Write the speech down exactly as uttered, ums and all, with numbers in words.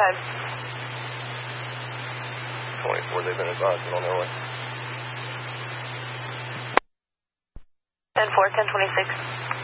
five. twenty-four, they've been advised and on their way. ten four, ten twenty-six.